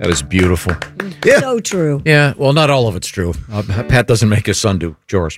That is beautiful. Yeah. So true. Yeah, well, not all of it's true. Pat doesn't make his son do chores.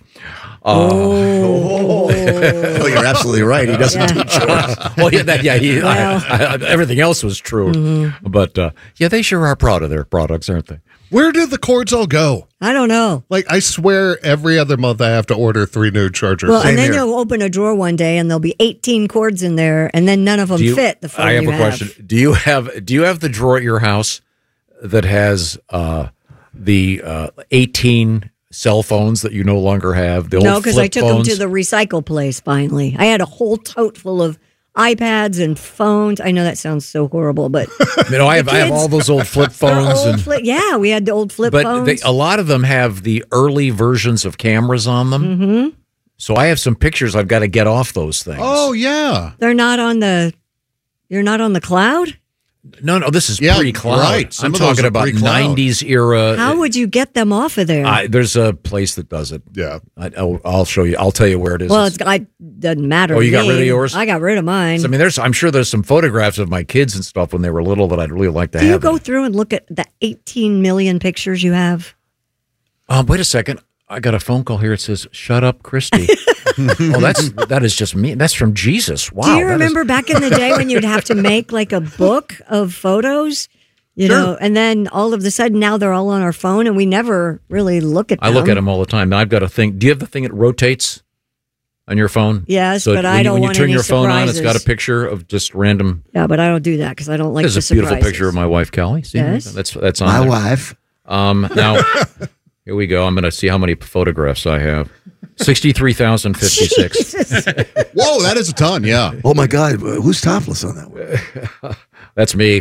Oh, you're absolutely right. He doesn't do chores. Well, everything else was true. But, they sure are proud of their products, aren't they? Where did the cords all go? I don't know. Like, I swear every other month I have to order 3 new chargers. Well, and then you'll open a drawer one day and there'll be 18 cords in there, and then none of them fit the phone I have you a question. Do you have the drawer at your house that has the 18 cell phones that you no longer have? The No, old because I flip took phones? them to the recycle place finally. I had a whole tote full of iPads and phones. I know that sounds so horrible, but I have all those old flip phones. We had the old flip phones. But a lot of them have the early versions of cameras on them. Mm-hmm. So I have some pictures I've got to get off those things. Oh, yeah. You're not on the cloud? No, this is pre-cloud. Right. I'm talking about 90s era. How would you get them off of there? There's a place that does it. Yeah. I'll show you. I'll tell you where it is. Well, it doesn't matter. Oh, you got rid of yours? I got rid of mine. So, I'm sure there's some photographs of my kids and stuff when they were little that I'd really like to have. Do you go through and look at the 18 million pictures you have? Wait a second. I got a phone call here. It says, "Shut up, Christy." That is just me. That's from Jesus. Wow. Do you remember back in the day when you'd have to make like a book of photos? You know, and then all of a sudden now they're all on our phone and we never really look at them. I look at them all the time. Now I've got a thing. Do you have the thing that rotates on your phone? Yes, so but I don't want when you turn any your phone on, it's surprises. got a picture of just random. Yeah, but I don't do that because I don't like the There's a beautiful surprises. picture of my wife, Kelly. See, Yes. that's on My there. wife. Now, here we go. I'm going to see how many photographs I have. 63,056. Whoa, that is a ton, yeah. Oh, my God. Who's topless on that one? That's me.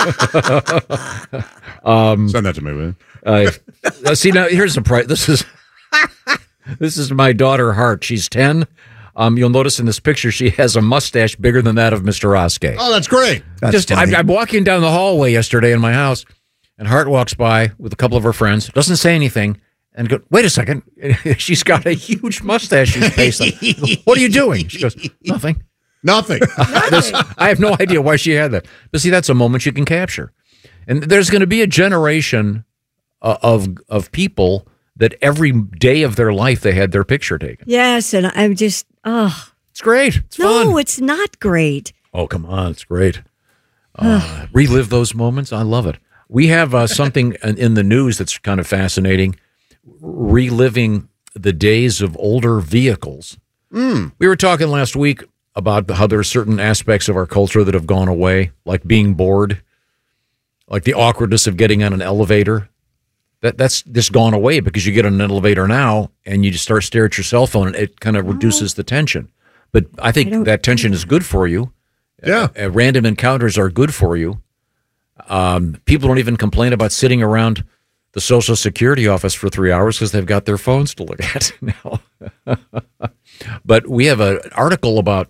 Send that to me, man. See, now here's the price. This is my daughter Hart. She's 10. You'll notice in this picture she has a mustache bigger than that of Mr. Oskey. Oh, that's great. I'm walking down the hallway yesterday in my house, and Hart walks by with a couple of her friends. Doesn't say anything, and go, "Wait a second." She's got a huge mustache. She's pasted. What are you doing? She goes, "Nothing." Nothing. I have no idea why she had that. But see, that's a moment you can capture. And there's going to be a generation of people that every day of their life they had their picture taken. Yes, and I'm just, It's great. It's fun. No, it's not great. Oh, come on. It's great. Relive those moments. I love it. We have something in the news that's kind of fascinating. Reliving the days of older vehicles. We were talking last week about how there are certain aspects of our culture that have gone away, like being bored, like the awkwardness of getting on an elevator. That's just gone away because you get on an elevator now and you just start staring at your cell phone and it kind of reduces the tension. But I think that tension is good for you. Yeah. Random encounters are good for you. People don't even complain about sitting around the Social Security office for 3 hours because they've got their phones to look at now. But we have an article about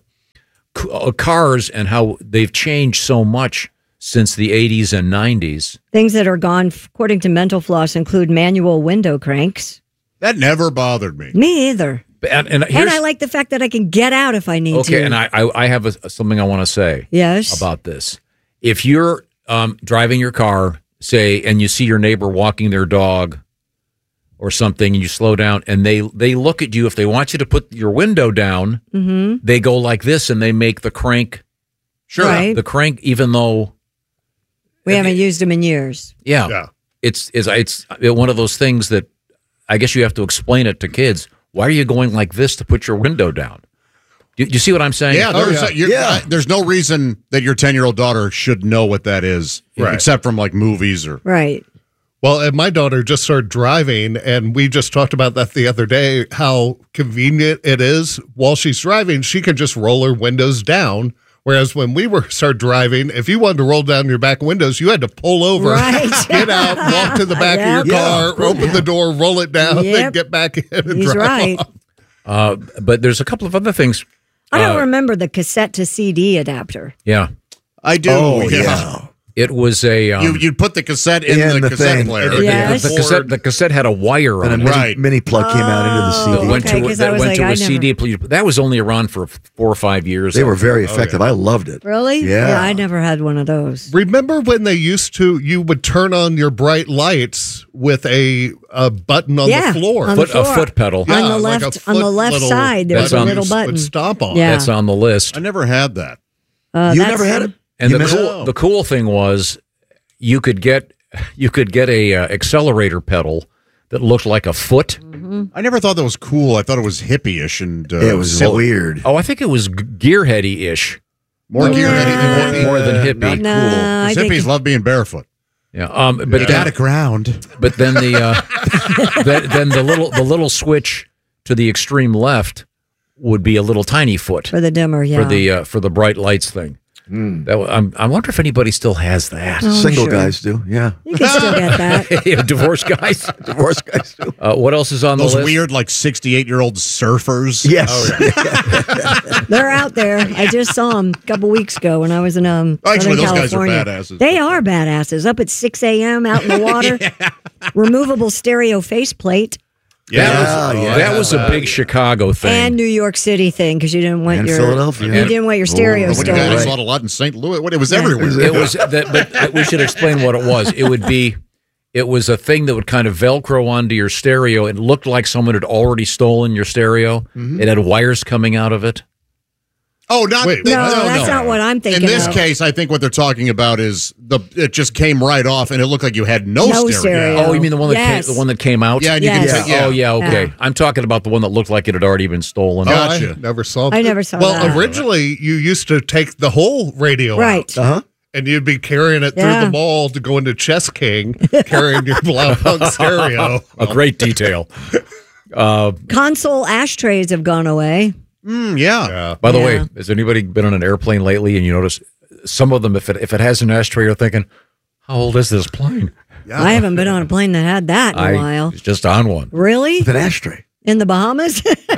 cars and how they've changed so much since the 80s and 90s. Things that are gone, according to Mental Floss, include manual window cranks. That never bothered me. Me either. And I like the fact that I can get out if I need to. Okay, and I have something I want to say about this. If you're driving your car, say, and you see your neighbor walking their dog or something, and you slow down, and they look at you. If they want you to put your window down, they go like this, and they make the crank. Sure. Right. The crank, even though we haven't used them in years. Yeah. It's one of those things that I guess you have to explain it to kids. Why are you going like this to put your window down? Do you see what I'm saying? Yeah, there's no reason that your 10-year-old daughter should know what that is, except from like movies or right. Well, and my daughter just started driving, and we just talked about that the other day. How convenient it is while she's driving, she can just roll her windows down. Whereas when we started driving, if you wanted to roll down your back windows, you had to pull over, get out, walk to the back of your car, open the door, roll it down, then get back in and drive off. But there's a couple of other things. I don't remember the cassette to CD adapter. Yeah. I do. Oh, yeah. It was a You'd put the cassette in In the the cassette thing. player. Yes. the cassette had a wire And on a it. mini, Right. mini plug came out into the CD. Oh, Went okay, to 'cause I that was went like, to I a CD. That was only around for 4 or 5 years. They were very effective. I loved it. Really? Yeah. I never had one of those. Remember when you would turn on your bright lights with a button on Yeah, the floor? on the a foot pedal. Yeah, on the like a left, on the foot left little side, there was That's a on- little would button. stomp on. Yeah. That's on the list. I never had that. You That's- never had it? And You the missed cool, it? the cool thing was you could get a accelerator pedal that looked like a foot. I never thought that was cool. I thought it was hippie-ish and It was silly. weird. Oh, I think it was gearheady ish. More gearheady than hippie. More than hippie. Not Nah, cool. I 'Cause think- hippies love being barefoot. Yeah. But You got a ground. But then then the little switch to the extreme left would be a little tiny foot for the dimmer, yeah. for the bright lights thing. I wonder if anybody still has that. Single sure. guys do. Yeah. You can still get that. Yeah, divorced guys. Divorced guys do. What else is on Those the list? weird, like 68-year-old surfers. Yes. They're out there. I just saw them a couple weeks ago when I was in Actually, Southern those guys are California. badasses. They are badasses. Up at 6 a.m. out in the water. Removable stereo faceplate. That was a big Chicago thing. And New York City thing because you didn't want And your Philadelphia. You didn't want your stereo When you stolen. guys saw it a lot in St. Louis. It was everywhere. It was that, but we should explain what it was. It was a thing that would kind of Velcro onto your stereo. It looked like someone had already stolen your stereo. It had wires coming out of it. Oh, not Wait, No, that's not what I'm thinking In this of. case, I think what they're talking about is it just came right off, and it looked like you had no No stereo. stereo. Oh, you mean the one that Yes. came, the one that came out? Yeah, and you Yes. can take, Oh, yeah, okay. Yeah. I'm talking about the one that looked like it had already been stolen. Gotcha. I never saw. I never saw well, that. originally you used to take the whole radio Right. out, and you'd be carrying it through Yeah. the mall to go into Chess King, carrying your Blaupunkt stereo. A great detail. Console ashtrays have gone away. Yeah. By the Yeah. way, has anybody been on an airplane lately and you notice some of them, if it has an ashtray, you're thinking, how old is this plane? I haven't been on a plane that had that in a I while. was just on one. Really? With an ashtray. In the Bahamas?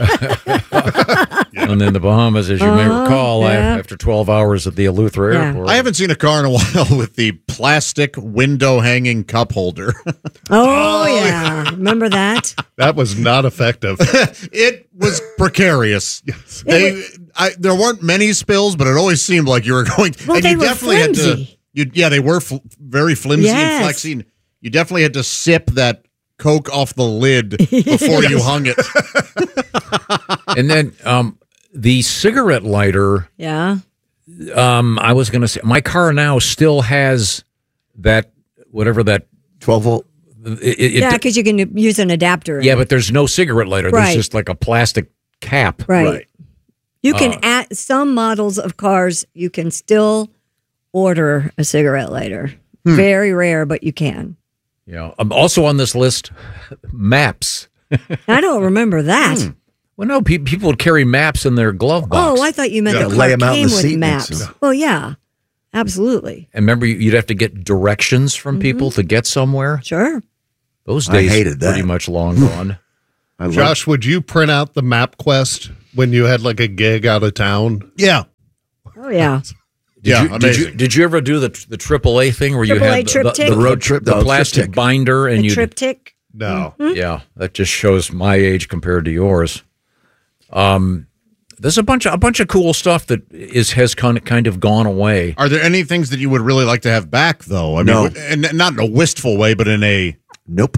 And then the Bahamas, as you may recall, yeah. after 12 hours at the Eleuthera Yeah. Airport. I haven't seen a car in a while with the plastic window hanging cup holder. Oh, yeah. Remember that? That was not effective. It was precarious. There weren't many spills, but it always seemed like you were going. Well, and they you were definitely had flimsy. to. They were very flimsy Yes. and flexy. You definitely had to sip that Coke off the lid before you hung it. And then the cigarette lighter, Yeah. I was going to say, my car now still has that, whatever that. 12 volt. Yeah, because you can use an adapter. in Yeah, it. but there's no cigarette lighter. Right. There's just like a plastic cap. Right. You can add some models of cars, you can still order a cigarette lighter. Very rare, but you can. Yeah. Also on this list, maps. I don't remember that. Well, no, people would carry maps in their glove box. Oh, I thought you meant Yeah, the lay car 'em out in came the with seat maps. next to 'em. Well, yeah, absolutely. And remember, you'd have to get directions from people to get somewhere. Sure. Those I days hated that. pretty much long gone. I love Josh, would you print out the MapQuest when you had like a gig out of town? Yeah. Oh, yeah. Did you ever do the AAA thing where you AAA had triptych? the road trip, the no, plastic triptych. binder, and The you triptych. No. yeah, that just shows my age compared to yours. There's a bunch of cool stuff that has kind of gone away. Are there any things that you would really like to have back, though? I No. mean, and not in a wistful way, but in a Nope.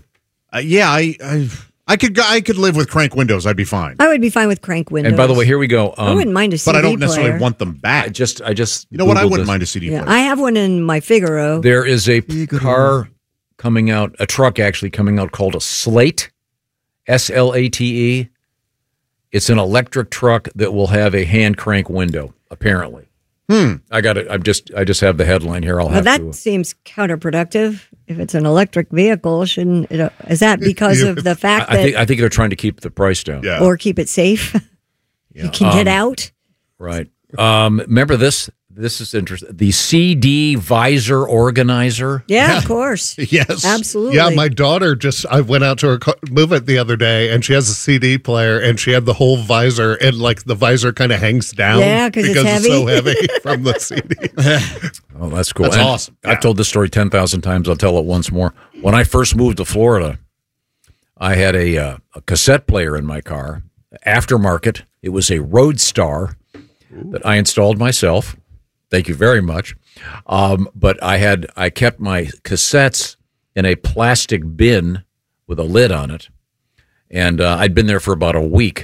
I could live with crank windows. I'd be fine. I would be fine with crank windows. And by the way, here we go. I wouldn't mind a CD But I don't necessarily player. want them back. I just You know what? I Googled wouldn't this. mind a CD Yeah, player. I have one in my Figaro. There is a car coming out, a truck actually coming out called a Slate, SLATE. It's an electric truck that will have a hand crank window, apparently. I got it. I just have the headline here. I'll Well, have that to. seems counterproductive. If it's an electric vehicle, shouldn't it? Is that because of the fact that, I think they're trying to keep the price down. Yeah. or keep it safe? You can get out. Right. Remember this? This is interesting. The CD visor organizer. Yeah, of course. Yes. Absolutely. Yeah, my daughter I went out to her move it the other day, and she has a CD player, and she had the whole visor, and like the visor kind of hangs down. Yeah, 'cause it's heavy. so heavy from the CD. Oh, that's cool. That's And awesome. I've told this story 10,000 times. I'll tell it once more. When I first moved to Florida, I had a cassette player in my car, aftermarket. It was a Roadstar that I installed myself. Thank you very much. But I kept my cassettes in a plastic bin with a lid on it, and I'd been there for about a week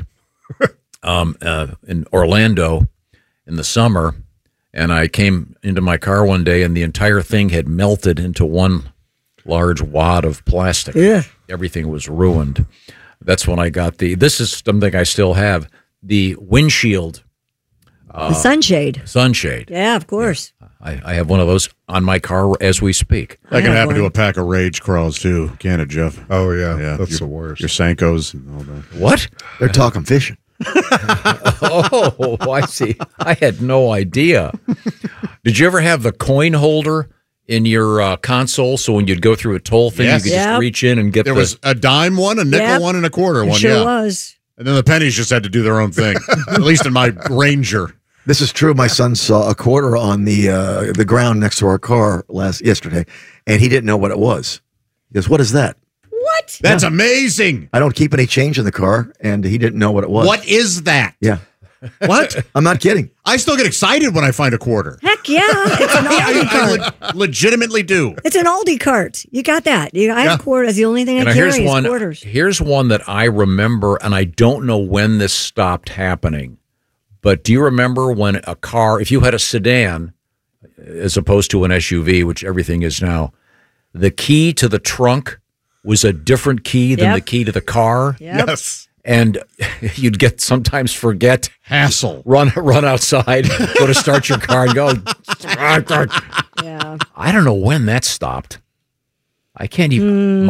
in Orlando in the summer, and I came into my car one day, and the entire thing had melted into one large wad of plastic. Yeah. Everything was ruined. That's when I got this is something I still have, the windshield The sunshade. Yeah, of course. I have one of those on my car as we speak. That can have happen to one. a pack of Rage Crawls too, can it, Jeff? Oh, yeah. Yeah, That's your- the worst. Your Senkos and all that. What? They're talking fishing. Oh, I see. I had no idea. Did you ever have the coin holder in your console? So when you'd go through a toll thing, Yes. you could Yep. just reach in and get There was a dime one, a nickel Yep. one, and a quarter It one. sure yeah. was. And then the pennies just had to do their own thing. At least in my Ranger. This is true. My son saw a quarter on the ground next to our car yesterday, and he didn't know what it was. He goes, "What is that?" What? That's amazing. I don't keep any change in the car, and he didn't know what it was. What is that? Yeah, What? I'm not kidding. I still get excited when I find a quarter. Heck yeah. It's an Aldi cart. Legitimately do. It's an Aldi cart. You got that. I have quarters. That's the only thing I Now, carry is quarters. Here's one that I remember, and I don't know when this stopped happening. But do you remember when a car, if you had a sedan as opposed to an SUV, which everything is now, the key to the trunk was a different key than Yep. the key to the car? Yep. Yes. And you'd sometimes forget, Hassle. run outside, go to start your car and go. Yeah. I don't know when that stopped. I can't even.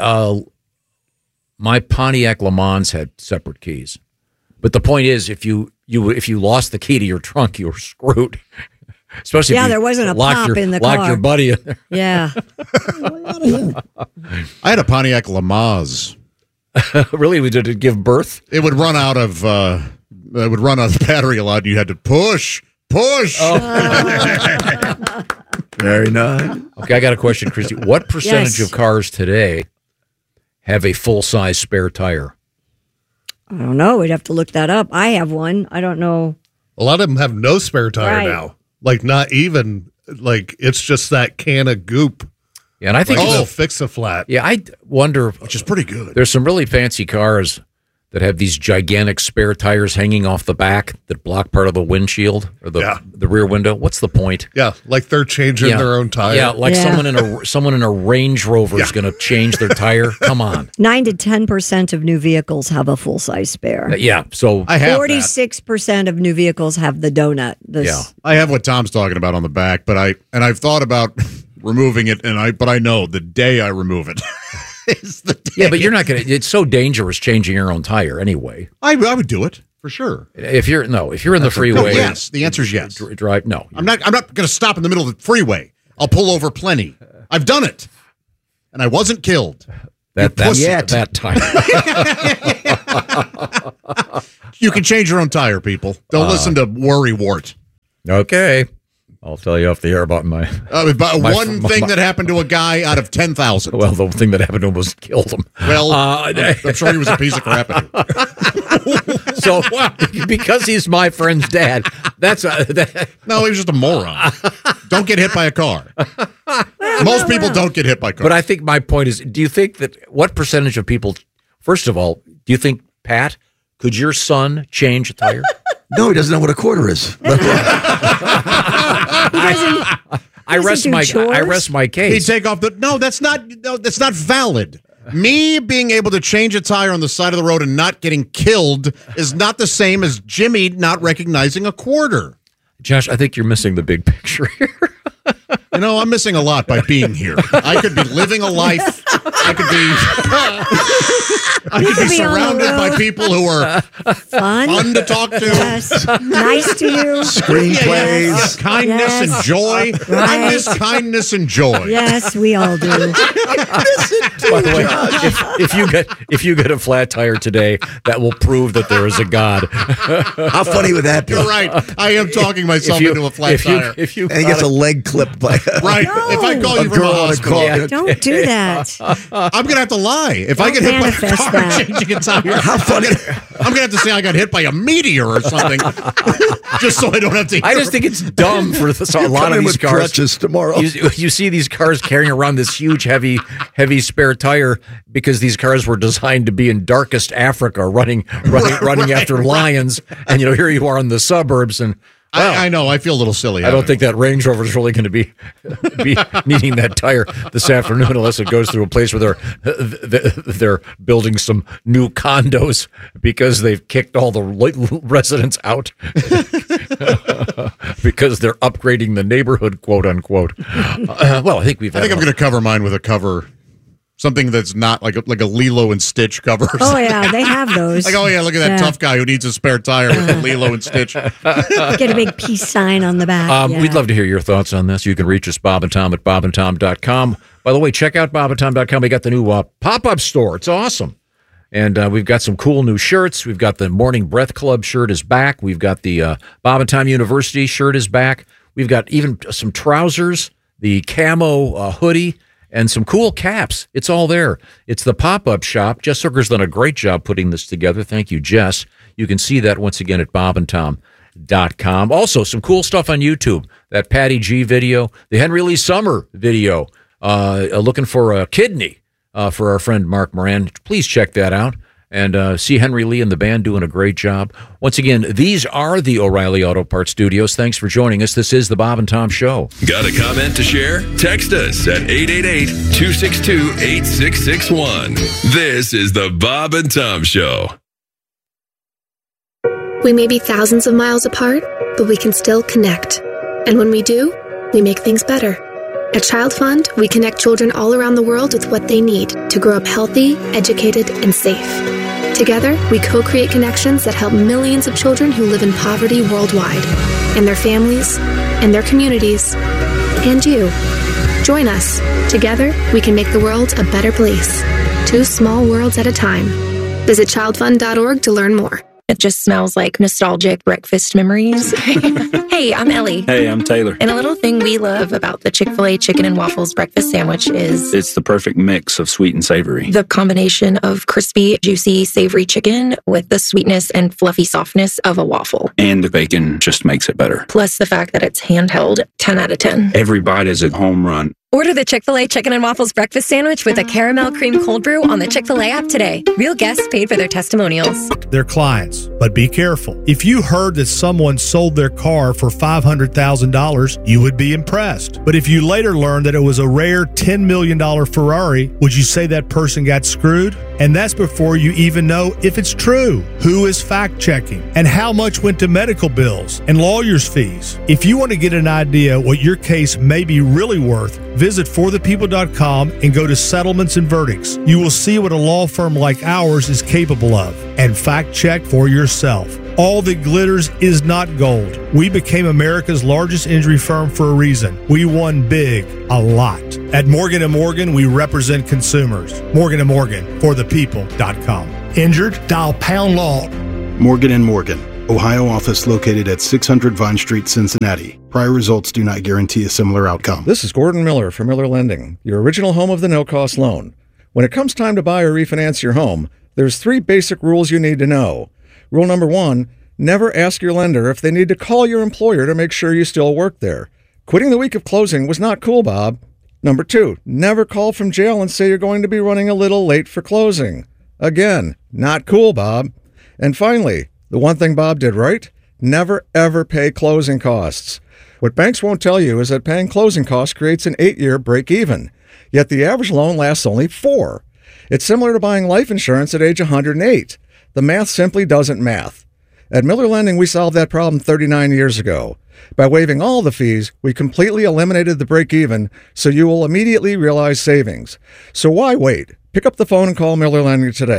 My Pontiac Le Mans had separate keys, but the point is, if you lost the key to your trunk, you were screwed. Especially if Yeah, you there wasn't a pop in the locked car. your buddy in there. Yeah. I had a Pontiac Lamaze. Really, did it give birth? It would run out of battery a lot. And you had to push. Very nice. Okay, I got a question, Christy. What percentage Yes. of cars today have a full size spare tire? I don't know. We'd have to look that up. I have one. I don't know. A lot of them have no spare tire Right. now. Like, not even, like, it's just that can of goop. Yeah, and I think Like, they'll fix a flat. yeah, I wonder. Which is pretty good. There's some really fancy cars that have these gigantic spare tires hanging off the back that block part of the windshield or the rear window. What's the point? Yeah, like they're changing their own tire. Yeah, like Yeah. someone in a Range Rover is going to change their tire. Come on. 9 to 10% of new vehicles have a full size spare. Yeah. So I have 46% of new vehicles have the donut. Yeah. I have what Tom's talking about on the back, but I've thought about removing it, but I know the day I remove it is the day. yeah, but you're not going to. It's so dangerous changing your own tire anyway. I would do it for sure. If you're in the No, freeway, yes, the answer is yes. Drive. No, I'm not going to stop in the middle of the freeway. I'll pull over plenty. I've done it, and I wasn't killed. that pussy. time. You can change your own tire, people. Don't listen to Worry Wart. Okay, I'll tell you off the air about my. About My- one thing that happened to a guy out of 10,000. Well, the thing that happened to him was killed him. Well, I'm sure he was a piece of crap. So because he's my friend's dad, that's No, he was just a moron. Don't get hit by a car. Most people don't get hit by cars. But I think my point is, do you think that what percentage of people, first of all, do you think, Pat, could your son change a tire? No, he doesn't know what a quarter is. I rest do my chores? He'd case. take off the. No, that's not valid. Me being able to change a tire on the side of the road and not getting killed is not the same as Jimmy not recognizing a quarter. Josh, I think you're missing the big picture here. You know, I'm missing a lot by being here. I could be living a life. I could be. I could be surrounded by people who are fun to talk to. Yes. Nice to you. Screenplays. Yes. Kindness Yes. and joy. I Right. miss kindness and joy. Yes, we all do. By the way, if you get a flat tire today, that will prove that there is a God. How funny would that be? You're right. I am talking myself into a flat tire. If you And he gets a leg clipped by Right. No. If I call a you from a girl on a hospital, call. Yeah. Don't do that. I'm going to have to lie. If I Don't get hit by a manifest car that. changing a tire, How funny. I'm going to have to say I got hit by a meteor or something just so I don't have to. I just think it's dumb for a lot Come of in these with cars. crutches tomorrow. You see these cars carrying around this huge, heavy spare tire because these cars were designed to be in darkest Africa, running after lions, and here you are in the suburbs, and I know. I feel a little silly. I don't think that Range Rover is really going to be needing that tire this afternoon unless it goes through a place where they're building some new condos because they've kicked all the residents out because they're upgrading the neighborhood, quote unquote. Well, I think I'm going to cover mine with a cover. Something that's not like a Lilo and Stitch cover. Oh, yeah, they have those. Like, oh, yeah, look at that tough guy who needs a spare tire with a Lilo and Stitch. Get a big peace sign on the back. We'd love to hear your thoughts on this. You can reach us, Bob and Tom, at bobandtom.com. By the way, check out bobandtom.com. We got the new pop-up store. It's awesome. And we've got some cool new shirts. We've got the Morning Breath Club shirt is back. We've got the Bob and Tom University shirt is back. We've got even some trousers, the camo hoodie, and some cool caps. It's all there. It's the pop-up shop. Jess Hooker's done a great job putting this together. Thank you, Jess. You can see that once again at bobandtom.com. Also, some cool stuff on YouTube. That Patty G video, the Henry Lee Summer video, looking for a kidney for our friend Mark Moran. Please check that out. And see Henry Lee and the band doing a great job. Once again, these are the O'Reilly Auto Parts Studios. Thanks for joining us. This is the Bob and Tom Show. Got a comment to share? Text us at 888-262-8661. This is the Bob and Tom Show. We may be thousands of miles apart, but we can still connect. And when we do, we make things better. At Child Fund, we connect children all around the world with what they need to grow up healthy, educated, and safe. Together, we co-create connections that help millions of children who live in poverty worldwide, and their families, and their communities, and you. Join us. Together, we can make the world a better place. 2 small worlds at a time. Visit childfund.org to learn more. It just smells like nostalgic breakfast memories. Hey, I'm Ellie. Hey, I'm Taylor. And a little thing we love about the Chick-fil-A chicken and waffles breakfast sandwich is It's the perfect mix of sweet and savory. the combination of crispy, juicy, savory chicken with the sweetness and fluffy softness of a waffle. And the bacon just makes it better. Plus the fact that it's handheld, 10 out of 10. Every bite is a home run. Order the Chick-fil-A Chicken and Waffles Breakfast Sandwich with a caramel cream cold brew on the Chick-fil-A app today. Real guests paid for their testimonials. Their clients. But be careful. If you heard that someone sold their car for $500,000, you would be impressed. But if you later learned that it was a rare $10 million Ferrari, would you say that person got screwed? And that's before you even know if it's true. Who is fact-checking? And how much went to medical bills and lawyers' fees? If you want to get an idea what your case may be really worth, visit forthepeople.com and go to settlements and verdicts. You will see what a law firm like ours is capable of. And fact-check for yourself. All that glitters is not gold. We became America's largest injury firm for a reason. We won big, a lot. At Morgan & Morgan, we represent consumers. Morgan & Morgan, forthepeople.com. Injured? Dial pound law. Morgan & Morgan, Ohio office located at 600 Vine Street, Cincinnati. Prior results do not guarantee a similar outcome. This is Gordon Miller from Miller Lending, your original home of the no-cost loan. When it comes time to buy or refinance your home, there's 3 basic rules you need to know. Rule number 1, never ask your lender if they need to call your employer to make sure you still work there. Quitting the week of closing was not cool, Bob. Number 2, never call from jail and say you're going to be running a little late for closing. Again, not cool, Bob. And finally, the one thing Bob did right, never ever pay closing costs. What banks won't tell you is that paying closing costs creates an 8-year break even, yet the average loan lasts only 4. It's similar to buying life insurance at age 108. The math simply doesn't math. At Miller Lending, we solved that problem 39 years ago. By waiving all the fees, we completely eliminated the break even, so you will immediately realize savings. So why wait? Pick up the phone and call Miller Lending today.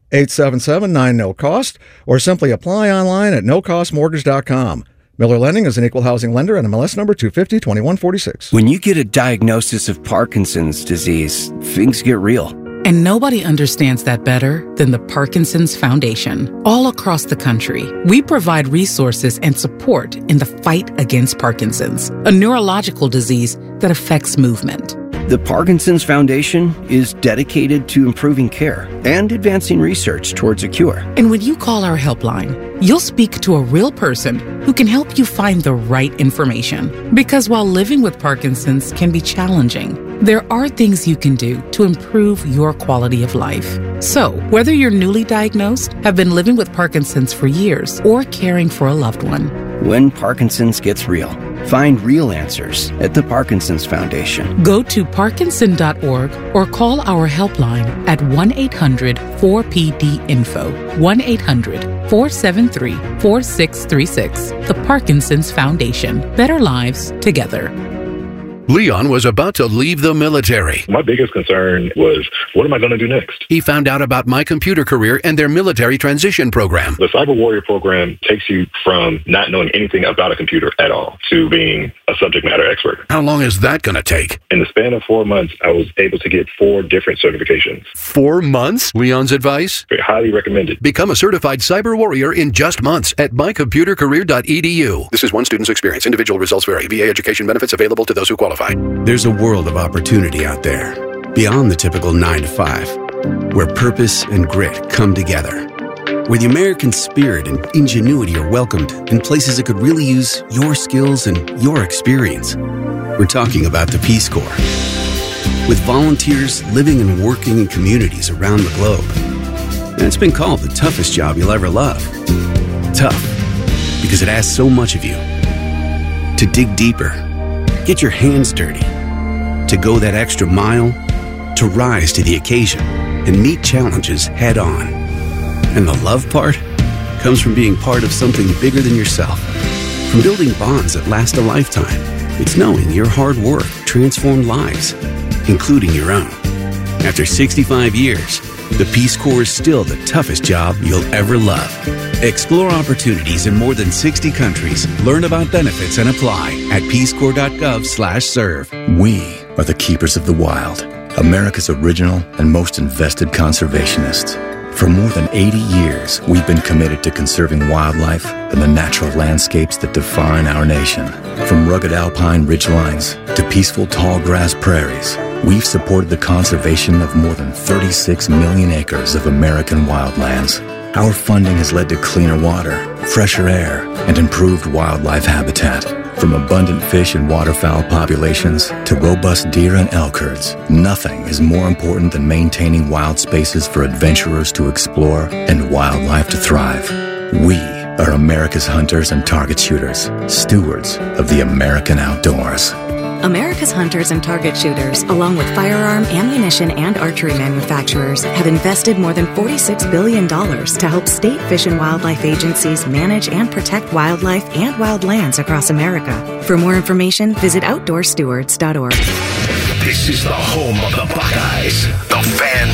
877-9-NO-COST, or simply apply online at nocostmortgage.com. Miller Lending is an equal housing lender and MLS number 250-2146. When you get a diagnosis of Parkinson's disease, things get real. And nobody understands that better than the Parkinson's Foundation. All across the country, we provide resources and support in the fight against Parkinson's, a neurological disease that affects movement. The Parkinson's Foundation is dedicated to improving care and advancing research towards a cure. And when you call our helpline, you'll speak to a real person who can help you find the right information. Because while living with Parkinson's can be challenging, there are things you can do to improve your quality of life. So, whether you're newly diagnosed, have been living with Parkinson's for years, or caring for a loved one, when Parkinson's gets real, find real answers at the Parkinson's Foundation. Go to parkinson.org or call our helpline at 1-800-4PD-INFO, 1-800-473-4636. The Parkinson's Foundation. Better lives together. Leon was about to leave the military. My biggest concern was, what am I going to do next? He found out about My Computer Career and their military transition program. The Cyber Warrior program takes you from not knowing anything about a computer at all to being a subject matter expert. How long is that going to take? In the span of 4 months, I was able to get 4 different certifications. 4 months? Leon's advice? Highly recommended. Become a certified cyber warrior in just months at mycomputercareer.edu. This is one student's experience. Individual results vary. VA education benefits available to those who qualify. There's a world of opportunity out there, beyond the typical 9 to 5, where purpose and grit come together, where the American spirit and ingenuity are welcomed in places that could really use your skills and your experience. We're talking about the Peace Corps, with volunteers living and working in communities around the globe. And it's been called the toughest job you'll ever love. Tough, because it asks so much of you. To dig deeper, get your hands dirty, to go that extra mile, to rise to the occasion and meet challenges head on. And the love part comes from being part of something bigger than yourself, from building bonds that last a lifetime. It's knowing your hard work transformed lives, including your own. After 65 years, the Peace Corps is still the toughest job you'll ever love. Explore opportunities in more than 60 countries. Learn about benefits and apply at peacecorps.gov/serve. We are the keepers of the wild, America's original and most invested conservationists. For more than 80 years, we've been committed to conserving wildlife and the natural landscapes that define our nation. From rugged alpine ridgelines to peaceful tall grass prairies, we've supported the conservation of more than 36 million acres of American wildlands. Our funding has led to cleaner water, fresher air, and improved wildlife habitat. From abundant fish and waterfowl populations to robust deer and elk herds, nothing is more important than maintaining wild spaces for adventurers to explore and wildlife to thrive. We are America's hunters and target shooters, stewards of the American outdoors. America's hunters and target shooters, along with firearm, ammunition, and archery manufacturers, have invested more than $46 billion to help state fish and wildlife agencies manage and protect wildlife and wildlands across America. For more information, visit outdoorstewards.org. This is the home of the Buckeyes, the Fan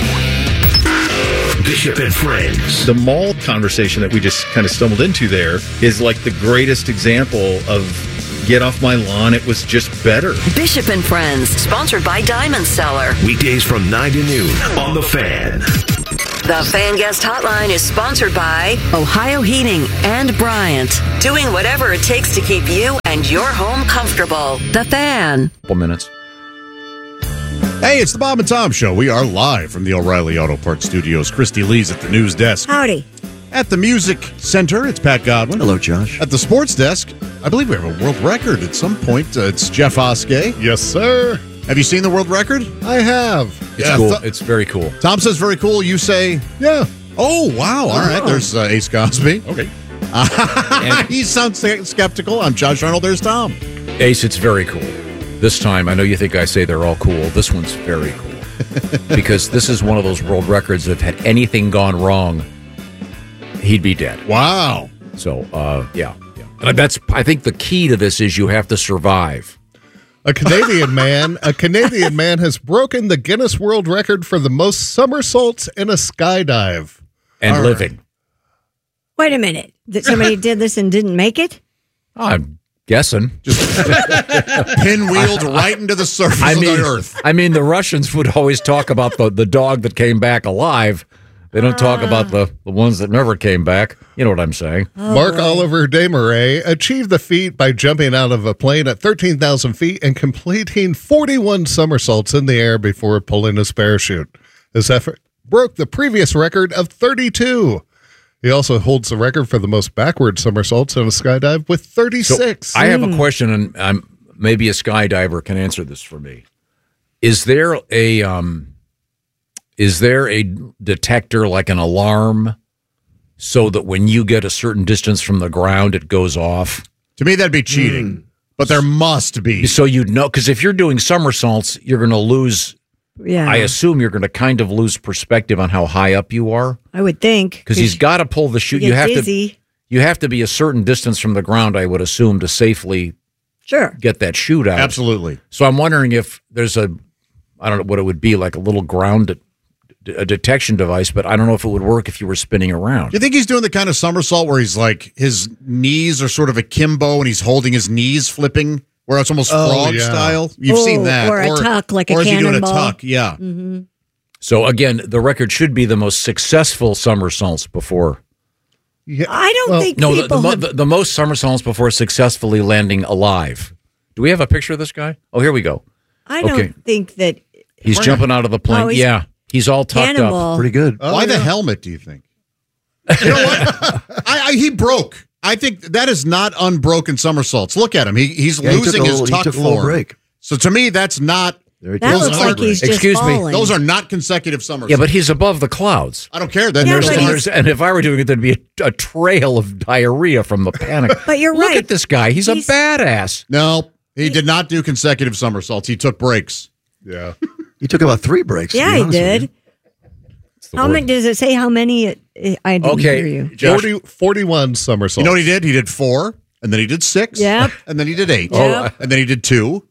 2. Bishop and Friends. The mall conversation that we just kind of stumbled into there is like the greatest example of get off my lawn, it was just better. Bishop and Friends, sponsored by Diamond Seller. Weekdays from 9 to noon on The Fan. The Fan Guest Hotline is sponsored by Ohio Heating and Bryant. Doing whatever it takes to keep you and your home comfortable. The Fan. Couple minutes. Hey, it's the Bob and Tom Show. We are live from the O'Reilly Auto Parts Studios. Christy Lee's at the news desk. Howdy. At the Music Center, it's Pat Godwin. Hello, Josh. At the sports desk, I believe we have a world record at some point. It's Jeff Oskey. Yes, sir. Have you seen the world record? I have. It's cool. It's very cool. Tom says very cool. You say? Yeah. Oh, wow. All right. There's Ace Cosby. Okay. He sounds skeptical. I'm Josh Arnold. There's Tom. Ace, it's very cool. This time, I know you think I say they're all cool. This one's very cool. Because this is one of those world records that had anything gone wrong, he'd be dead. Wow. So, yeah. And I think the key to this is you have to survive. A Canadian man has broken the Guinness World Record for the most somersaults in a skydive. And All living. Wait a minute. That somebody did this and didn't make it? I'm guessing. Pinwheeled right into the surface of the earth. I mean, the Russians would always talk about the dog that came back alive. They don't talk about the ones that never came back. You know what I'm saying? Mark Oliver Desmarais achieved the feat by jumping out of a plane at 13,000 feet and completing 41 somersaults in the air before pulling his parachute. His effort broke the previous record of 32. He also holds the record for the most backward somersaults in a skydive with 36. So I have a question, and maybe a skydiver can answer this for me. Is there a detector, like an alarm, so that when you get a certain distance from the ground, it goes off? To me, that'd be cheating. But there must be. So you'd know, because if you're doing somersaults, you're going to lose. Yeah. I assume you're going to kind of lose perspective on how high up you are. I would think. Because he's got to pull the chute. You have to be a certain distance from the ground, I would assume, to safely get that chute out. Absolutely. So I'm wondering if there's I don't know what it would be, like a little ground a detection device, but I don't know if it would work if you were spinning around. Do you think he's doing the kind of somersault where he's like, his knees are sort of akimbo and he's holding his knees flipping, where it's almost frog style? You've seen that. Or a tuck, like a cannonball. Or is he doing a tuck? Yeah. Mm-hmm. So again, the record should be the most successful somersaults before. Yeah. I don't think no, people the most somersaults before successfully landing alive. Do we have a picture of this guy? Oh, here we go. I don't think that he's jumping out of the plane. He's all tucked up. Pretty good. Why the helmet, do you think? You know what? He broke. I think that is not unbroken somersaults. Look at him. He's losing his tuck he took a little form. break. So to me, that's not. That looks like he's just Excuse me. falling. Those are not consecutive somersaults. Yeah, but he's above the clouds. I don't care. And if I were doing it, there'd be a trail of diarrhea from the panic. But you're Look right. at this guy. He's a badass. No, he did not do consecutive somersaults. He took breaks. Yeah. He took about 3 breaks. Yeah, he did. How many does it say? How many? I didn't hear you. 41 somersaults. You know what he did? He did 4, and then he did 6. Yep. And then he did 8. Yep. And then he did 2.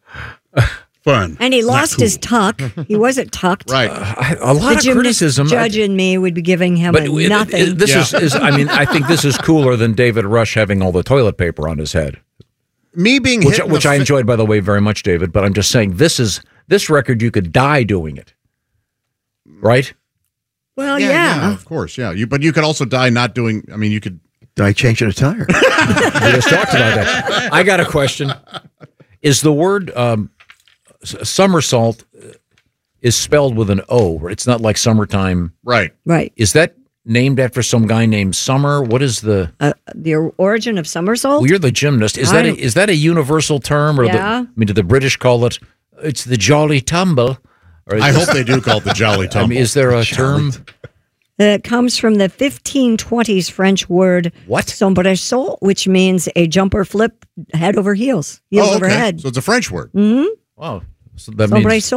Fun. And he lost his tuck. He wasn't tucked. Right. A lot of criticism. Judge and me would be giving him nothing. This is. I mean, I think this is cooler than David Rush having all the toilet paper on his head. Me being which I enjoyed, by the way, very much, David. But I'm just saying, this record, you could die doing it, right? Well, yeah. Of course, yeah. But you could also die not doing. I mean, you could die changing a tire. We just talked about that. I got a question. Is the word somersault is spelled with an O? It's not like summertime. Right. Right. Is that named after some guy named Summer? What is the origin of somersault? Well, you're the gymnast. Is that a universal term? Or Yeah. do the British call it? It's the jolly tumble. I hope they do call it the jolly tumble. I mean, is there a term? It comes from the 1520s French word somersault, which means a jumper flip head over heels over head. So it's a French word. Mm-hmm. Wow. So that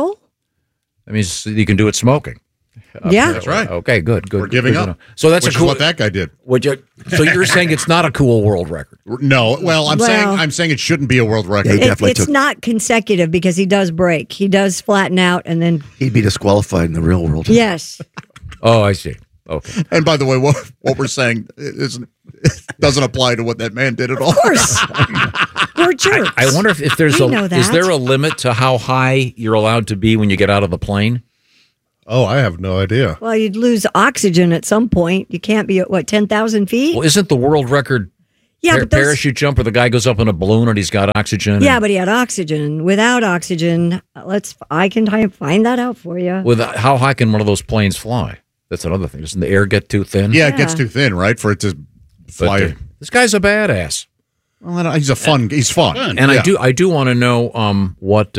means you can do it smoking. Yeah. That's right. Okay, good. We're giving up. So that's Which a cool. is what that guy did. So you're saying it's not a cool world record? No. Well, I'm saying it shouldn't be a world record. It's not consecutive because he does break. He does flatten out and then. He'd be disqualified in the real world. Yes. Oh, I see. Okay. And by the way, what we're saying doesn't apply to what that man did at all. Of course. We're jerks. I wonder if there's is there a limit to how high you're allowed to be when you get out of the plane? Oh, I have no idea. Well, you'd lose oxygen at some point. You can't be at 10,000 feet? Well, isn't the world record but parachute jump where the guy goes up in a balloon and he's got oxygen? Yeah, but he had oxygen. Without oxygen, I can try and find that out for you. How high can one of those planes fly? That's another thing. Doesn't the air get too thin? Yeah, it gets too thin, right, for it to fly. This guy's a badass. Well, he's fun. And I do want to know what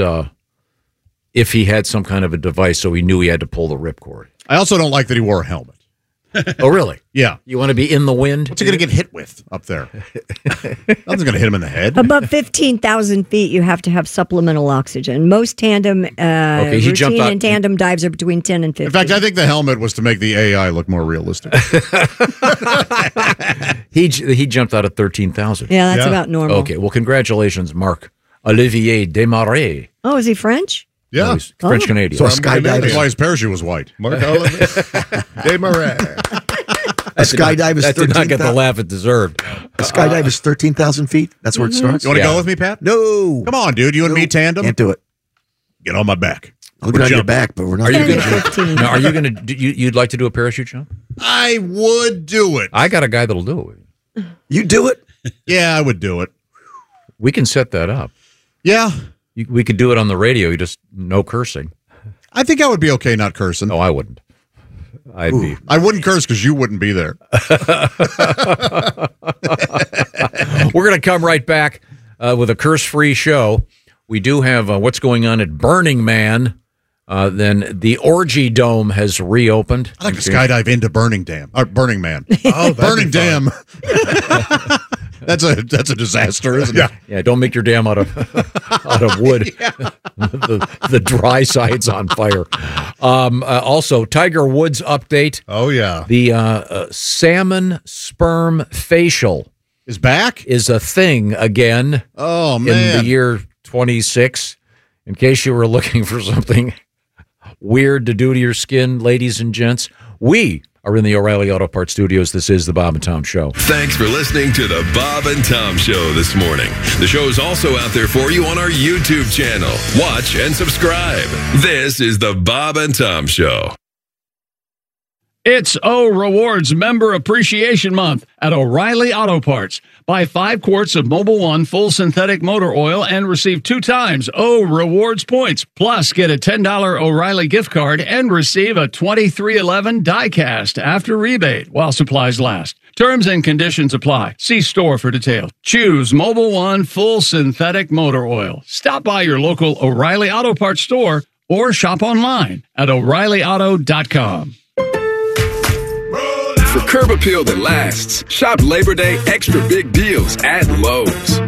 if he had some kind of a device so he knew he had to pull the ripcord. I also don't like that he wore a helmet. Oh, really? Yeah. You want to be in the wind? What's he going to get hit with up there? Nothing's going to hit him in the head. Above 15,000 feet, you have to have supplemental oxygen. Most tandem, routine and tandem dives are between 10 and 50. In fact, I think the helmet was to make the AI look more realistic. He jumped out at 13,000. Yeah, that's about normal. Okay, well, congratulations, Mark Olivier Desmarais. Oh, is he French? Yeah. No, he's French Canadian. So a skydiver. That's why his parachute was white. Mark Oliver. Desmarais. A skydive is That did not get the 13,000. laugh it deserved. A skydive is 13,000 feet. That's where it starts. You want to go with me, Pat? No. Come on, dude. You and me tandem? Can't do it. Get on my back. I'll get on your back, but we're not. Are you gonna going to? Now, are you going to? You'd like to do a parachute jump? I would do it. I got a guy that'll do it. You do it? Yeah, I would do it. We can set that up. Yeah. We could do it on the radio. You just no cursing. I think I would be okay not cursing. No, I wouldn't. I wouldn't curse because you wouldn't be there. We're going to come right back with a curse-free show. We do have what's going on at Burning Man. Then the Orgy Dome has reopened. I like to skydive into Burning Man. Oh, Burning Dam. That's a disaster, isn't it? Yeah, don't make your dam out of wood. the dry side's on fire. Also, Tiger Woods update. Oh, yeah. The salmon sperm facial is back. Is a thing again. Oh, man. In the year 26. In case you were looking for something weird to do to your skin, ladies and gents, we are in the O'Reilly Auto Parts studios. This is the Bob and Tom Show. Thanks for listening to the Bob and Tom Show this morning. The show is also out there for you on our YouTube channel. Watch and subscribe. This is the Bob and Tom Show. It's O Rewards Member Appreciation Month at O'Reilly Auto Parts. Buy 5 quarts of Mobil 1 full synthetic motor oil and receive 2 times O Rewards points. Plus, get a $10 O'Reilly gift card and receive a 2311 die-cast after rebate while supplies last. Terms and conditions apply. See store for details. Choose Mobil 1 full synthetic motor oil. Stop by your local O'Reilly Auto Parts store or shop online at O'ReillyAuto.com. For curb appeal that lasts, shop Labor Day extra big deals at Lowe's.